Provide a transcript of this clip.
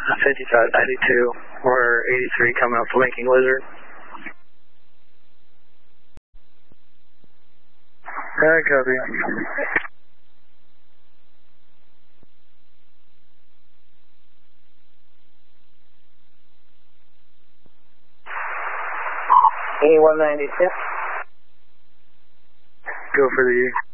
5592 or 83 coming up to Linking Lizard. Copy. E192. Go for the